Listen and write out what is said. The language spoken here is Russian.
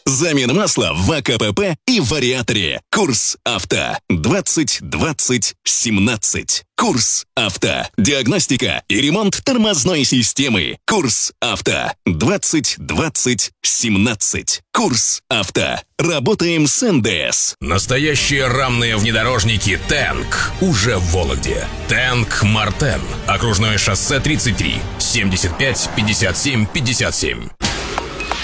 Замена масла в АКПП и вариаторе. Курс авто 20-20-17. Курс авто. Диагностика и ремонт тормозной системы. Курс авто 20-20-17. Курс авто. Работаем с НДС. Настоящие рамные внедорожники «Тэнк» уже в Вологде. «Тэнк Мартен». Окружное шоссе 33. 75 57 57.